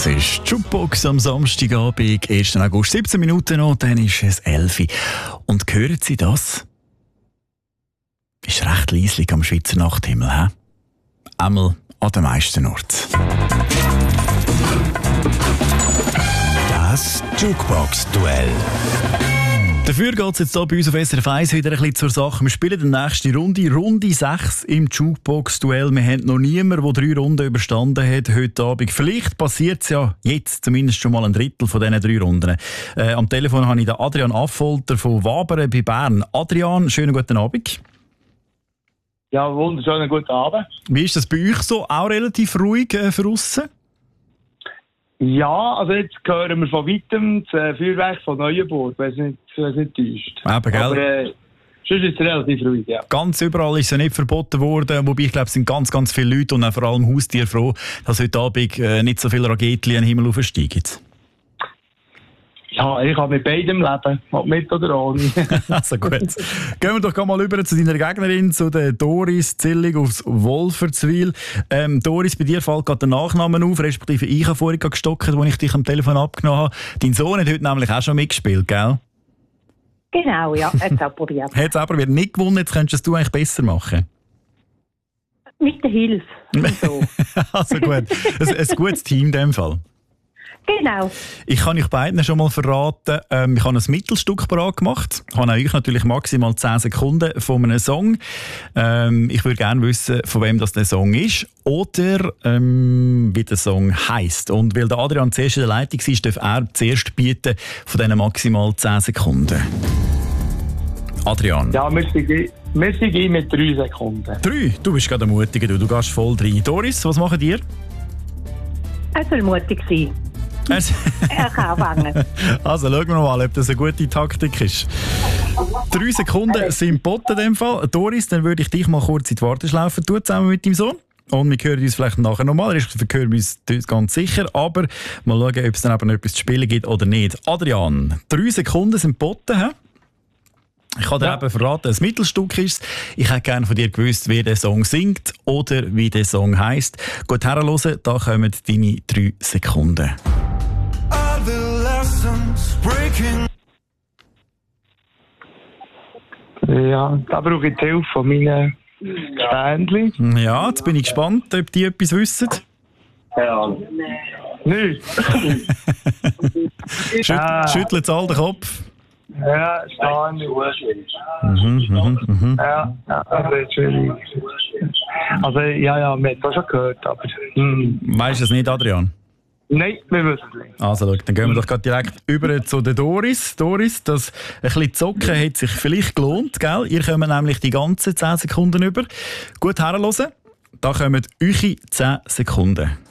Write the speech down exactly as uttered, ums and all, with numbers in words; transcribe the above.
Das ist Jukebox am Samstagabend, ersten August, siebzehn Minuten noch, dann ist es elf Uhr. Und hören Sie das? Ist recht leislich am Schweizer Nachthimmel, hä? Einmal an den meisten Orten. Das Jukebox-Duell. Dafür geht es jetzt hier bei uns auf S R F eins wieder ein bisschen zur Sache. Wir spielen die nächste Runde, Runde sechs im Jukebox-Duell. Wir haben noch niemanden, der drei Runden überstanden hat heute Abend. Vielleicht passiert es ja jetzt zumindest schon mal ein Drittel von diesen drei Runden. Äh, am Telefon habe ich den Adrian Affolter von Wabern bei Bern. Adrian, schönen guten Abend. Ja, wunderschönen guten Abend. Wie ist das bei euch so? Auch relativ ruhig äh, für aussen? Ja, also jetzt hören wir von weitem das äh, Feuerwerk von Neuenburg, wenn es nicht, wenn's nicht täuscht. Eben, gell? Aber äh, sonst ist es relativ ruhig, ja. Ganz überall ist es ja nicht verboten worden, wobei ich glaube, es sind ganz, ganz viele Leute und auch vor allem Haustiere froh, dass heute Abend äh, nicht so viele Raketen in den Himmel aufsteigen. Ja, ich kann mit beidem leben, ob mit oder ohne. Also gut. Gehen wir doch mal über zu deiner Gegnerin, zu der Doris Zillig aus Wolfertswil. Ähm, Doris, bei dir fällt gerade der Nachname auf, respektive ich habe vorhin gestockt, als ich dich am Telefon abgenommen habe. Dein Sohn hat heute nämlich auch schon mitgespielt, gell? Genau, ja, hat es auch probiert. Hat es aber wieder nicht gewonnen, jetzt könntest du eigentlich besser machen. Mit der Hilfe. Und so. Also gut, ein, ein gutes Team in dem Fall. Genau. Ich kann euch beiden schon mal verraten, ähm, ich habe ein Mittelstück parat gemacht. Ich habe auch euch natürlich maximal zehn Sekunden von einem Song. Ähm, ich würde gerne wissen, von wem das der Song ist oder ähm, wie der Song heisst. Und weil der Adrian zuerst in der Leitung ist, darf er zuerst bieten von diesen maximal zehn Sekunden. Adrian. Ja, wir sind, wir sind mit drei Sekunden. Drei? Du bist gerade mutig, du, du gehst voll rein. Doris, was macht ihr? Er soll mutig sein. Er kann anfangen. Also schauen wir mal, ob das eine gute Taktik ist. Drei Sekunden sind geboten in dem Fall. Doris, dann würde ich dich mal kurz in die Warteschlaufe tun, zusammen mit deinem Sohn. Und wir hören uns vielleicht nachher nochmal. Wir hören uns ganz sicher. Aber mal schauen, ob es dann eben noch etwas zu spielen gibt oder nicht. Adrian, drei Sekunden sind geboten. He? Ich kann dir ja eben verraten, ein Mittelstück ist. Ich hätte gerne von dir gewusst, wie der Song singt oder wie der Song heisst. Gut herhören, da kommen deine drei Sekunden. Ja, da brauche ich die Hilfe von meinen Ständchen. Ja, jetzt bin ich gespannt, ob die etwas wissen. Ja. Nicht. Schüt ah. Schüttelt all den Kopf. Ja, Ständchen. Mhm, mhm, mhm. Ja, ja, also ist schwierig. Also, ja, ja, wir haben es auch schon gehört, aber... Mm. Weißt du es nicht, Adrian? Nein, wir wissen es nicht. Also, schau, dann gehen wir doch gerade direkt über zu der Doris. Doris, das ein bisschen Zocken hat sich vielleicht gelohnt, gell? Ihr kommt nämlich die ganzen zehn Sekunden über. Gut herhören. Da kommen eure zehn Sekunden.